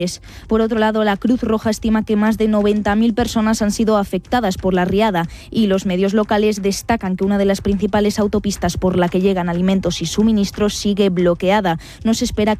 Por otro lado, la Cruz Roja estima que más de 90.000 personas han sido afectadas por la riada y los medios locales destacan que una de las principales autopistas por la que llegan alimentos y suministros sigue bloqueada. No se espera